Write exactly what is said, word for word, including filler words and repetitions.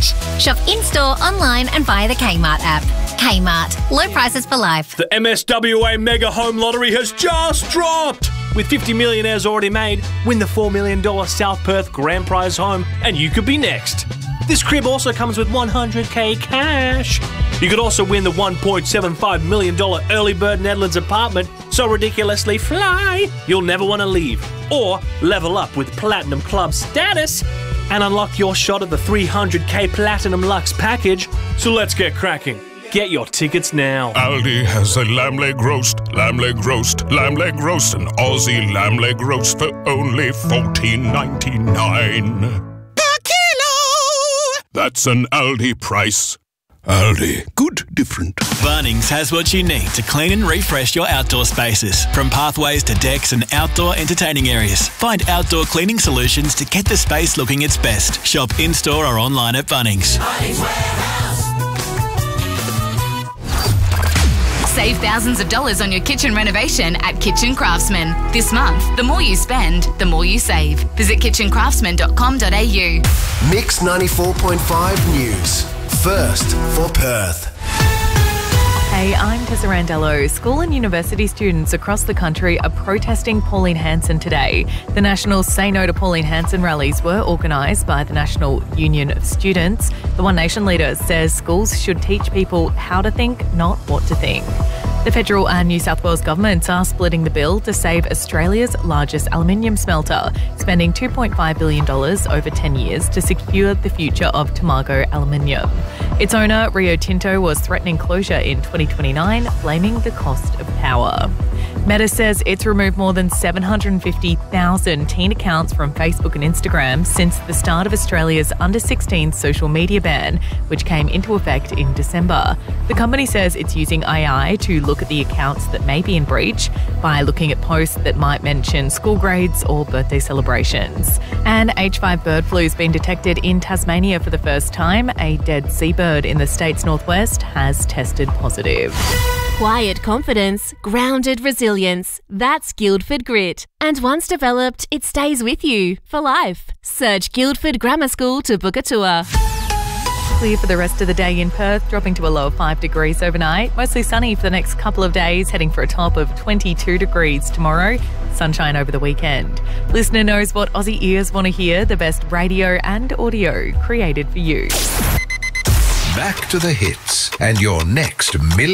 much. Shop in-store, online and via the Kmart app. Kmart. Low prices for life. The M S W A Mega Home Lottery has just dropped! With fifty millionaires already made, win the four million dollars South Perth Grand Prize home and you could be next. This crib also comes with one hundred K cash. You could also win the one point seven five million dollars Early Bird Netherlands apartment so ridiculously fly you'll never want to leave. Or level up with Platinum Club status and unlock your shot at the three hundred K Platinum Lux package. So let's get cracking. Get your tickets now. Aldi has a lamb leg roast, lamb leg roast, lamb leg roast, an Aussie lamb leg roast for only fourteen ninety-nine. Per kilo! That's an Aldi price. Aldi, good different. Bunnings has what you need to clean and refresh your outdoor spaces. From pathways to decks and outdoor entertaining areas. Find outdoor cleaning solutions to get the space looking its best. Shop in-store or online at Bunnings. Bunnings Warehouse. Save thousands of dollars on your kitchen renovation at Kitchen Craftsman. This month, the more you spend, the more you save. Visit kitchen craftsman dot com dot a u. Mix ninety-four point five News. First for Perth. Hey, I'm Tessa Randello. School and university students across the country are protesting Pauline Hanson today. The national Say No to Pauline Hanson rallies were organised by the National Union of Students. The One Nation leader says schools should teach people how to think, not what to think. The federal and New South Wales governments are splitting the bill to save Australia's largest aluminium smelter, spending two point five billion dollars over ten years to secure the future of Tomago Aluminium. Its owner, Rio Tinto, was threatening closure in twenty twenty-nine, blaming the cost of power. Meta says it's removed more than seven hundred fifty thousand teen accounts from Facebook and Instagram since the start of Australia's under sixteen social media ban, which came into effect in December. The company says it's using A I to look at the accounts that may be in breach by looking at posts that might mention school grades or birthday celebrations. And H five bird flu has been detected in Tasmania for the first time. A dead seabird in the state's northwest has tested positive. Quiet confidence, grounded resilience. That's Guildford Grit. And once developed, it stays with you for life. Search Guildford Grammar School to book a tour. Clear for the rest of the day in Perth, dropping to a low of five degrees overnight. Mostly sunny for the next couple of days, heading for a top of twenty-two degrees tomorrow. Sunshine over the weekend. Listener knows what Aussie ears want to hear, the best radio and audio created for you. Back to the hits and your next million.